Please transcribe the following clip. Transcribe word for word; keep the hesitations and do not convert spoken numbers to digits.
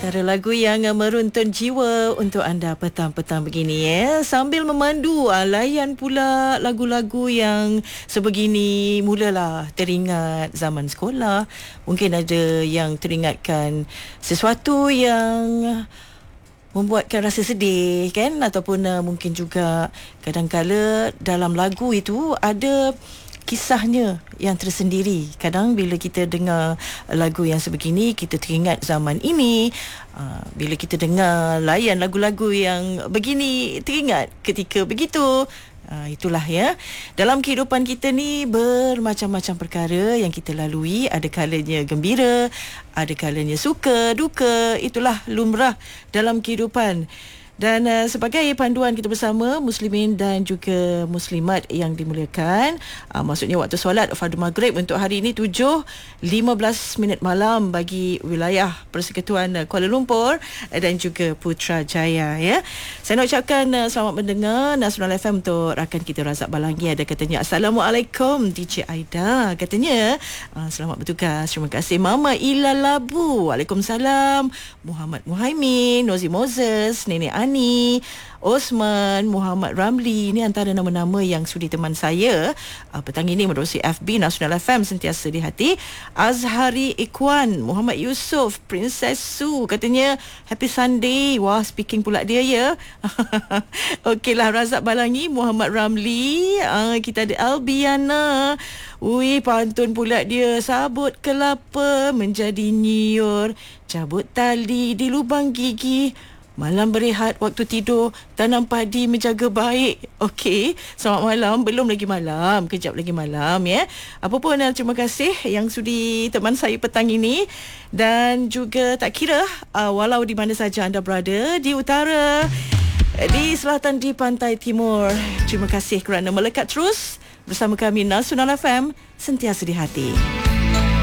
Antara lagu yang uh, meruntun jiwa untuk anda petang-petang begini ya. Sambil memandu uh, layan pula lagu-lagu yang sebegini, mulalah teringat zaman sekolah. Mungkin ada yang teringatkan sesuatu yang membuatkan rasa sedih kan, ataupun uh, mungkin juga kadang-kala dalam lagu itu ada kisahnya yang tersendiri. Kadang bila kita dengar lagu yang sebegini, kita teringat zaman ini. Uh, bila kita dengar layan lagu-lagu yang begini, teringat ketika begitu. Uh, itulah ya. Dalam kehidupan kita ni bermacam-macam perkara yang kita lalui. Ada kalanya gembira, ada kalanya suka, duka. Itulah lumrah dalam kehidupan. Dan uh, sebagai panduan kita bersama Muslimin dan juga Muslimat yang dimuliakan, uh, maksudnya waktu solat fardu maghrib untuk hari ini tujuh lima belas minit malam bagi wilayah Persekutuan uh, Kuala Lumpur uh, dan juga Putrajaya ya. Saya nak ucapkan uh, selamat mendengar Nasional F M untuk rakan kita Razak Balangi. Ada katanya Assalamualaikum D J Aida. Katanya uh, selamat bertugas. Terima kasih Mama Ila Labu. Waalaikumsalam. Muhammad Muhaimin, Nozi Moses, Nenek Ani, Osman, Muhammad Ramli. Ini antara nama-nama yang sudi teman saya uh, petang ini menerusi F B Nasional F M sentiasa di hati. Azhari Ikwan, Muhammad Yusof, Princess Su katanya happy Sunday. Wah, speaking pula dia ya. Okeylah, Razak Balangi, Muhammad Ramli, uh, kita ada Albiana. Ui, pantun pula dia. Sabut kelapa menjadi nyiur, cabut tali di lubang gigi, malam berehat waktu tidur, tanam padi menjaga baik. Okey, selamat malam. Belum lagi malam, kejap lagi malam ya. Apa pun, terima kasih yang sudi teman saya petang ini. Dan juga tak kira uh, walau di mana saja anda berada, di utara, di selatan, di pantai timur, terima kasih kerana melekat terus bersama kami Nasional F M, sentiasa di hati.